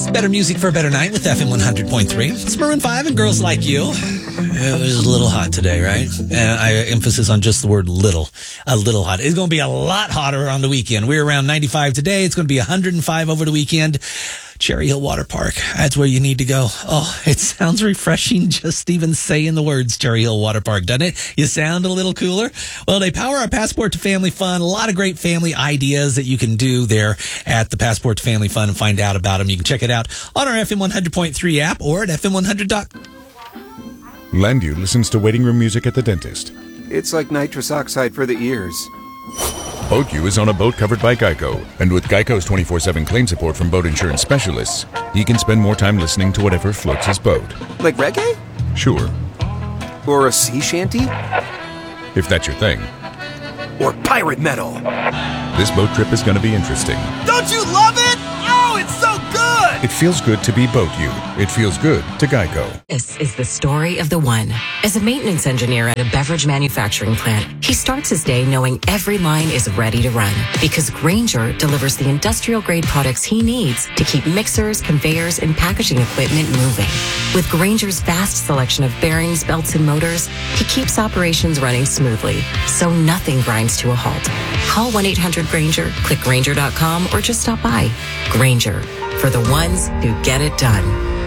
Better music for a better night with FM 100.3. It's Maroon 5 and Girls Like You. It was a little hot today, right? And I emphasis on just the word little. A little hot. It's going to be a lot hotter on the weekend. We're around 95 today. It's going to be 105 over the weekend. Cherry Hill Water Park. That's where you need to go. Oh, it sounds refreshing just even saying the words Cherry Hill Water Park, doesn't it? You sound a little cooler. Well, they power our Passport to Family Fun. A lot of great family ideas that you can do there at the Passport to Family Fun and find out about them. You can check it out on our FM 100.3 app or at FM100.com. Landu listens to waiting room music at the dentist. It's like nitrous oxide for the ears. Boat U is on a boat covered by Geico. And with Geico's 24/7 claim support from boat insurance specialists, he can spend more time listening to whatever floats his boat. Like reggae? Sure. Or a sea shanty? If that's your thing. Or pirate metal? This boat trip is going to be interesting. Don't you love it? Oh, it's so good! It feels good to be Boat U. It feels good to Geico. This is the story of the one. As a maintenance engineer at a beverage manufacturing plant, he starts his day knowing every line is ready to run because Grainger delivers the industrial-grade products he needs to keep mixers, conveyors, and packaging equipment moving. With Grainger's vast selection of bearings, belts, and motors, he keeps operations running smoothly, so nothing grinds to a halt. Call 1-800-GRAINGER, click Grainger.com, or just stop by. Grainger, for the ones who get it done.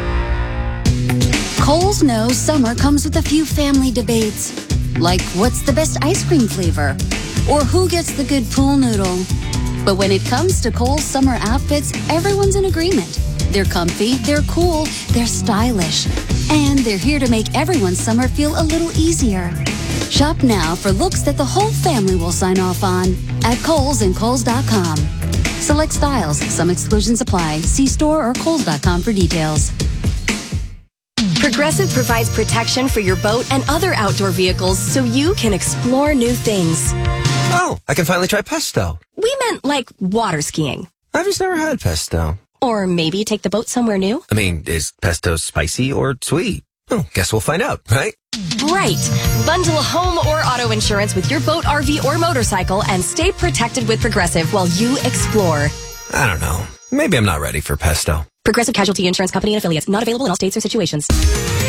Kohl's knows summer comes with a few family debates, like what's the best ice cream flavor, or who gets the good pool noodle. But when it comes to Kohl's summer outfits, everyone's in agreement. They're comfy, they're cool, they're stylish, and they're here to make everyone's summer feel a little easier. Shop now for looks that the whole family will sign off on at Kohl's and Kohl's.com. Select styles, some exclusions apply. See store or Kohl's.com for details. Progressive provides protection for your boat and other outdoor vehicles so you can explore new things. Oh, I can finally try pesto. We meant like water skiing. I've just never had pesto. Or maybe take the boat somewhere new. I mean, is pesto spicy or sweet? Oh, guess we'll find out, right? Right. Bundle home or auto insurance with your boat, RV, or motorcycle and stay protected with Progressive while you explore. I don't know. Maybe I'm not ready for pesto. Progressive Casualty Insurance Company and affiliates. Not available in all states or situations.